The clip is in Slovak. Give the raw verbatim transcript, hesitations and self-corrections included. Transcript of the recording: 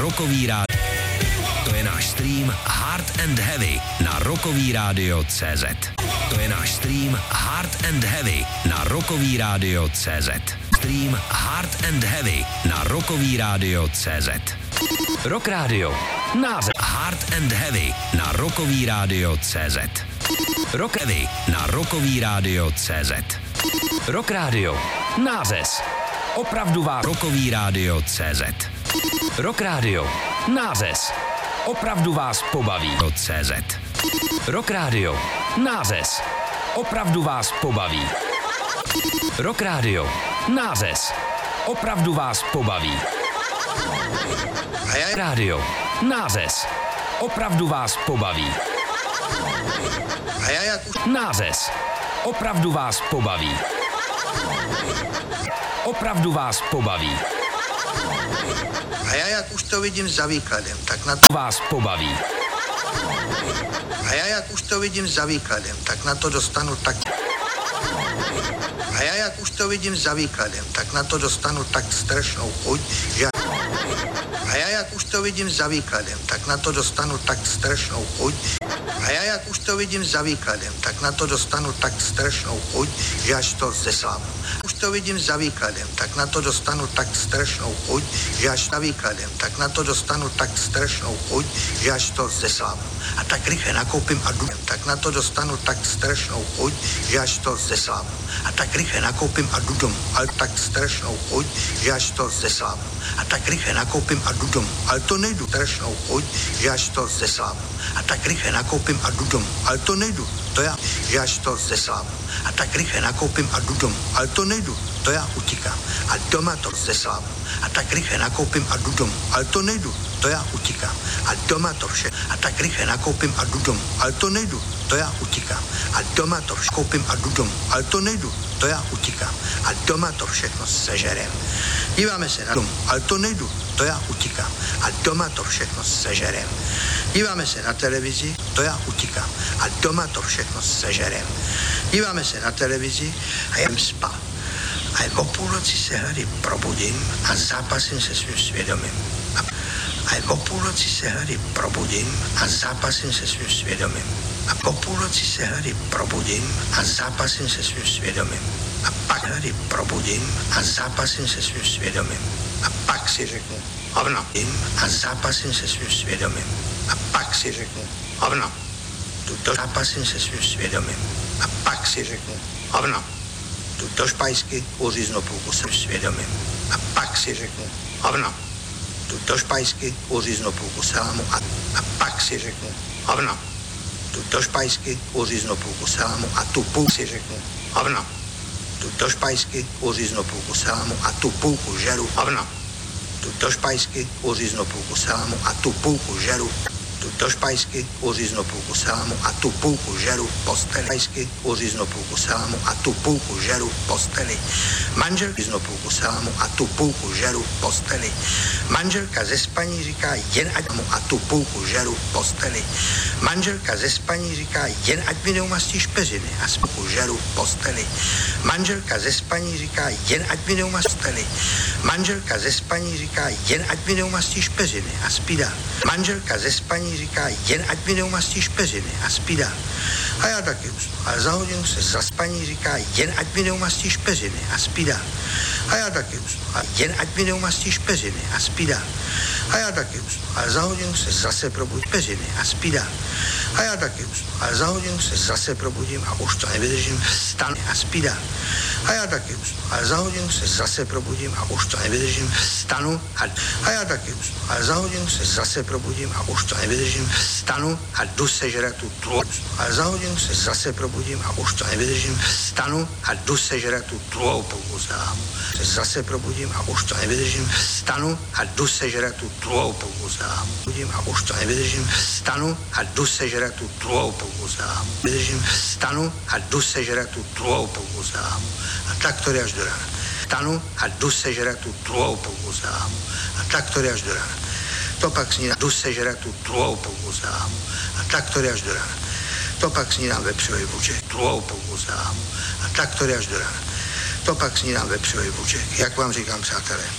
Rockový rádio. To je náš stream Hard and Heavy na Rockový rádio tečka cé zet. To je náš stream Hard and Heavy na Rockový rádio tečka cé zet. Stream Hard and Heavy na Rockový rádio tečka cé zet. Rock Radio. Název Hard and Heavy na Rockový rádio tečka cé zet. Rock Heavy na Rockový rádio tečka cé zet. Rock Radio. Název. Opravdová Rockový rádio tečka cé zet. Rock Radio. Název. Opravdu vás pobaví. cé zet. Rock Radio. Název. Opravdu vás pobaví. Rock Radio. Název. Opravdu vás pobaví. Rádio. Název. Opravdu vás pobaví. Název. Opravdu vás pobaví. Opravdu vás pobaví. A já jak už to vidím za výkladem, tak na to vás pobaví. A já jak už to vidím za výkladem, tak na to dostanu tak. A já jak už to vidím za výkladem, tak na to dostanu tak strašnou chuť, že... A já jak už to vidím za výkladem, tak na to dostanu tak strašnou chuť. A já jak už to vidím za výkladem, tak na to dostanu tak strašnou chuť, že až to zeslám. Už to vidím za výkladem, tak na to dostanu tak strašnou chuť, že až za výkladem, tak na to dostanu tak strašnou chuť, že až to zeslám. A tak rychle nakoupím a dudem, tak na to dostanu tak strašnou chuť, že až to zeslám. A tak rychle nakoupím a dudom, ale tak strašnou chuť, že až to zeslám. A tak rychle nakoupím a dudom, ale to nejdu strašnou chuť, že až to zeslám. A tak rychle nakoupím a dudom, ale to nejdu, to já, že až to zeslám. A tak rychle nakoupím a dudom, ale to nejdu, to já utíkám. A doma to zeslám. A tak rychle nakoupím a dudom, ale to nejdu, to já utíkám. A doma to vše. A tak rychle nakoupím a dudom, ale to nejdu, to já utíkám. A doma to vše koupím a dudom, ale to nejdu, to já utíkám. A doma to všechno sežerem. Díváme se na dom, ale to nejdu, to já utíkám. A doma to všechno sežerem. Díváme se na televizi, to já utíkám. A doma to všechno sežerem. Díváme se na televizi a já jsem spal. A o půlnoci se hlady probudím a zápasím se svým svědomím. A o půlnoci se hlady probudím a zápasím se svým svědomím. A po půlnoci se hlady probudím a zápasím se svým svědomím. A pak hlady probudím a zápasím se svým svědomím. A pak si řeknu, hovno, a zápasím se svým svědomím. A pak si řeknu, hovno, tuto zápasím se svým svědomím. A pak si řeknu, hovno, tu do špajsky uříznu půlku svým svědomím. A pak si řeknu, hovno, tu do špajsky uříznu půlku salámu. A, a pak si řeknu, hovno, tu do špajsky uříznu půlku salámu. A tu půlku si řeknu, hovno, tu do špajsky uříznu půlku salámu. A tu půlku žeru, hovno, tu do špajsky uříznu půlku salámu. A tu půlku žeru. Tu do špajsky uříznu půlku salámu a tu půlku žeru posteli. Špajsky uříznu půlku salámu a tu půlku žeru posteli. Manžel uříznu půlku salámu a tu půlku žeru posteli. Manželka ze spaní říká jen ať mu a tu půlku žeru posteli. Manželka ze spaní říká jen ať mi neumastíš peřiny a spůlku žeru posteli. Manželka ze spaní říká jen ať mi neumastíš posteli. Manželka ze spaní říká jen ať mi neumastíš peřiny a spídá. Manželka ze spaní říká, jen ať mi neumastíš peřiny a spídá. A já taky usnu. Ale za hodinu se za spaní říká, jen ať mi neumastíš peřiny a spídá. A já taky usnu. A jen ať mi neumastíš peřiny a spídá. A já taky usnu. Ale za hodinu se zase probudí peřiny a spídá. A já taky usnu. Ale za hodinu se zase probudím a už to nevydržím, vstanu a spídá. A já taky usnu. Ale za hodinu se zase probudím a už to nevydržím, vstanu a, a já taky usnu. Ale za hodinu se zase probudím a už to nevydržím, vstanu a jdu sežrat tu tlu. Ale za hodinu se zase probudím a už to nevydržím, vstanu a jdu sežrat tu tluou půlku salámu. Se zase probudím a už to nevydržím, vstanu a jdu sežrat tu tluou půlku salámu. Budím a už to nevydržím, vstanu a jdu sežrat tu tluou půlku salámu. Vydržím, vstanu a jdu sežrat tu tluou půlku salámu. A tak to jde až do rána. Vstanu a jdu sežrat tu tluou půlku salámu. A tak to jde až do rána. To pak snídám, jdu sežrat tu tluou půlku salámu. A tak to jde až do rána. To pak snídám vepřový buček, tluou půlku salámu. A tak to jde až do rána. To pak snídám vepřový buček, jak vám říkám, přátelé.